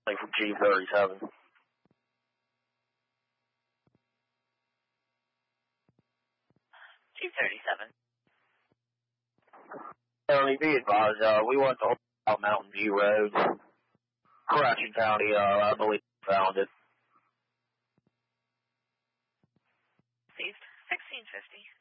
Like from G37. G37. County, be advised, we went to Mountain View Road. Correction County, I believe, found it. Received 1650.